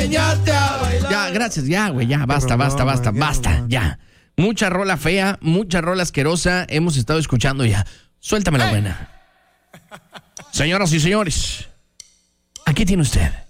enseñarte a bailar. Ya, gracias, ya, güey, ya, basta, ya. Mucha rola fea, mucha rola asquerosa hemos estado escuchando ya. Suéltame la buena. Señoras y señores, aquí tiene usted